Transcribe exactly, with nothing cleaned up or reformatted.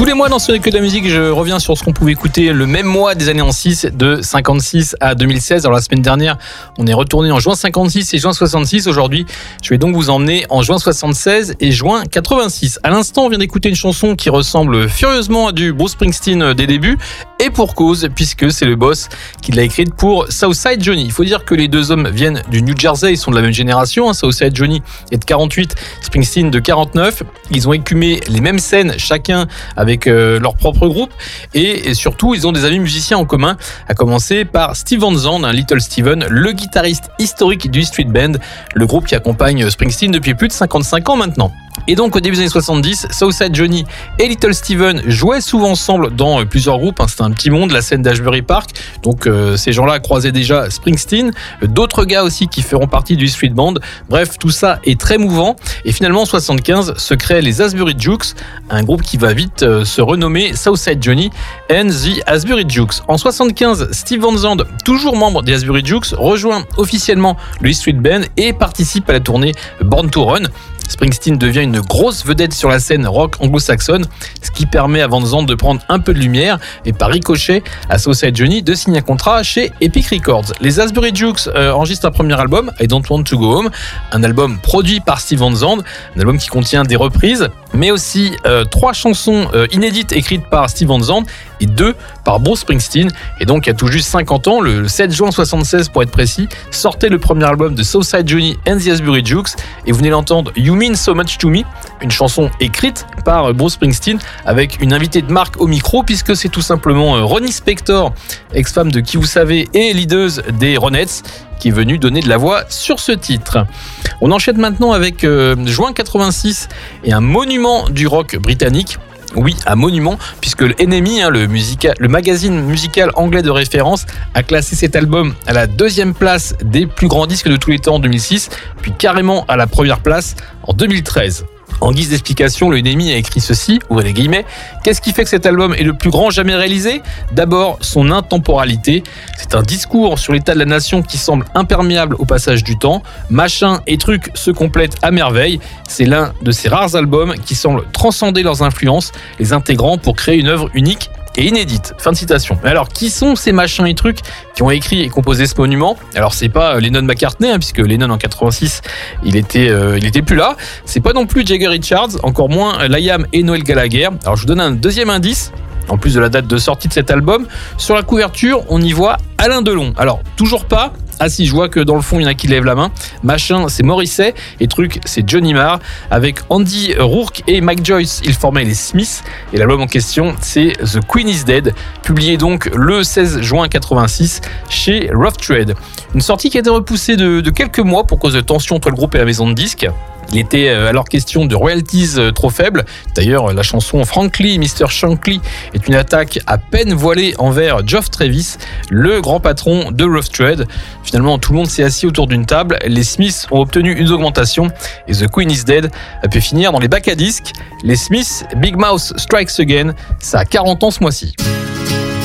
Tous les mois dans Ce n'est que de la musique, je reviens sur ce qu'on pouvait écouter le même mois des années en six, de cinquante-six à deux mille seize. Alors la semaine dernière, on est retourné en juin cinquante-six et juin soixante-six. Aujourd'hui, je vais donc vous emmener en juin soixante-seize et juin quatre-vingt-six. À l'instant, on vient d'écouter une chanson qui ressemble furieusement à du Bruce Springsteen des débuts, et pour cause, puisque c'est le boss qui l'a écrite pour Southside Johnny. Il faut dire que les deux hommes viennent du New Jersey, ils sont de la même génération. Hein. Southside Johnny est de quarante-huit, Springsteen de quarante-neuf. Ils ont écumé les mêmes scènes, chacun avec euh, leur propre groupe, et, et surtout, ils ont des amis musiciens en commun, à commencer par Steve Van Zandt, un Little Steven, le guitariste historique du Street Band, le groupe qui accompagne Springsteen depuis plus de cinquante-cinq ans maintenant. Et donc au début des années soixante-dix, Southside Johnny et Little Steven jouaient souvent ensemble dans plusieurs groupes. Hein, c'était un petit monde, la scène d'Ashbury Park. Donc euh, ces gens-là croisaient déjà Springsteen, d'autres gars aussi qui feront partie du Street Band. Bref, tout ça est très mouvant. Et finalement en soixante-quinze se créent les Asbury Jukes, un groupe qui va vite euh, se renommer Southside Johnny and the Asbury Jukes. En soixante-quinze, Steve Van Zandt, toujours membre des Asbury Jukes, rejoint officiellement le Street Band et participe à la tournée Born to Run. Springsteen devient une grosse vedette sur la scène rock anglo-saxonne, ce qui permet à Van Zandt de prendre un peu de lumière et par ricochet à Southside Johnny de signer un contrat chez Epic Records. Les Asbury Jukes euh, enregistrent un premier album, I Don't Want to Go Home, un album produit par Steve Van Zandt, un album qui contient des reprises, mais aussi euh, trois chansons euh, inédites écrites par Steve Van Zandt et deux par Bruce Springsteen. Et donc, il y a tout juste cinquante ans, le sept juin soixante-seize pour être précis, sortait le premier album de Southside Johnny and the Asbury Jukes, et vous venez d'entendre You Mean So Much to Me, une chanson écrite par Bruce Springsteen avec une invitée de marque au micro, puisque c'est tout simplement Ronnie Spector, ex-femme de Qui vous savez et leaduse des Ronettes, qui est venue donner de la voix sur ce titre. On enchaîne maintenant avec euh, juin quatre-vingt-six et un monument du rock britannique. Oui, un monument, puisque le N M E, hein, le, musica- le magazine musical anglais de référence, a classé cet album à la deuxième place des plus grands disques de tous les temps en deux mille six, puis carrément à la première place en deux mille treize. En guise d'explication, le N M E a écrit ceci, ouvrez les guillemets, qu'est-ce qui fait que cet album est le plus grand jamais réalisé ? D'abord, son intemporalité. C'est un discours sur l'état de la nation qui semble imperméable au passage du temps. Machin et trucs se complètent à merveille. C'est l'un de ces rares albums qui semblent transcender leurs influences, les intégrant pour créer une œuvre unique et inédite. Fin de citation. Mais alors, qui sont ces machins et trucs qui ont écrit et composé ce monument ? Alors, c'est pas Lennon-McCartney, hein, puisque Lennon en quatre-vingt-six, il était, euh, il était plus là. C'est pas non plus Jagger Richards, encore moins Liam et Noel Gallagher. Alors, je vous donne un deuxième indice. En plus de la date de sortie de cet album, sur la couverture, on y voit Alain Delon. Alors, toujours pas. Ah si, je vois que dans le fond, il y en a qui lèvent la main. Machin, c'est Morrissey. Et truc, c'est Johnny Marr. Avec Andy Rourke et Mike Joyce, ils formaient les Smiths. Et l'album en question, c'est The Queen is Dead, publié donc le seize juin quatre-vingt-six chez Rough Trade. Une sortie qui a été repoussée de, de quelques mois pour cause de tensions entre le groupe et la maison de disques. Il était alors question de royalties trop faibles. D'ailleurs, la chanson Frankly, mister Shankly est une attaque à peine voilée envers Geoff Travis, le grand patron de Rough Trade. Finalement, tout le monde s'est assis autour d'une table. Les Smiths ont obtenu une augmentation et The Queen is Dead a pu finir dans les bacs à disques. Les Smiths, Big Mouth Strikes Again, ça a quarante ans ce mois-ci.